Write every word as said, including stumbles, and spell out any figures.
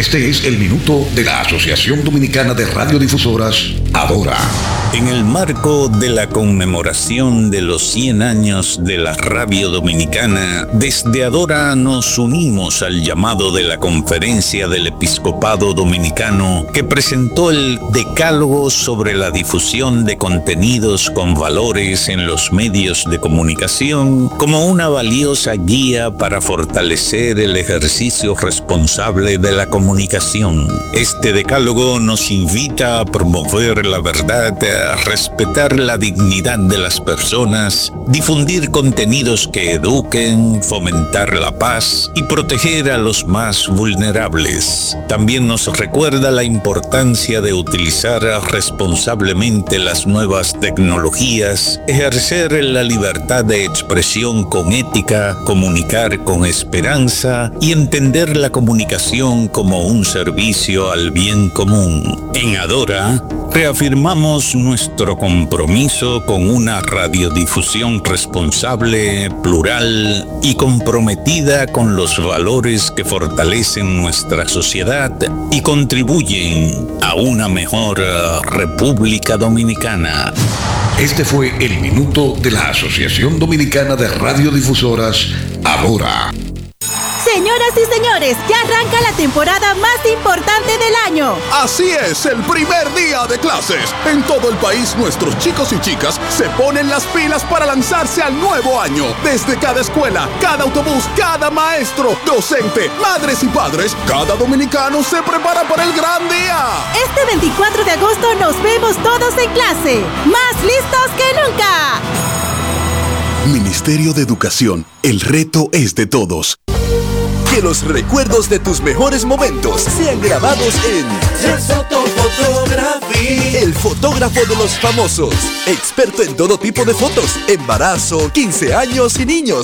Este es el minuto de la Asociación Dominicana de Radiodifusoras, Adora. En el marco de la conmemoración de los cien años de la radio dominicana, desde Adora nos unimos al llamado de la Conferencia del Episcopado Dominicano, que presentó el Decálogo sobre la difusión de contenidos con valores en los medios de comunicación como una valiosa guía para fortalecer el ejercicio responsable de la comunicación. Este decálogo nos invita a promover la verdad, a respetar la dignidad de las personas, difundir contenidos que eduquen, fomentar la paz y proteger a los más vulnerables. También nos recuerda la importancia de utilizar responsablemente las nuevas tecnologías, ejercer la libertad de expresión con ética, comunicar con esperanza y entender la comunicación como un servicio al bien común. En Adora, reafirmamos nuestro compromiso con una radiodifusión responsable, plural y comprometida con los valores que fortalecen nuestra sociedad y contribuyen a una mejor República Dominicana. Este fue el minuto de la Asociación Dominicana de Radiodifusoras, Adora. Señoras y señores, ya arranca la temporada más importante del año. Así es, el primer día de clases. En todo el país, nuestros chicos y chicas se ponen las pilas para lanzarse al nuevo año. Desde cada escuela, cada autobús, cada maestro, docente, madres y padres, cada dominicano se prepara para el gran día. Este veinticuatro de agosto nos vemos todos en clase, más listos que nunca. Ministerio de Educación, el reto es de todos. Que los recuerdos de tus mejores momentos sean grabados en Yesoto Photography. El fotógrafo de los famosos. Experto en todo tipo de fotos, embarazo, quince años y niños,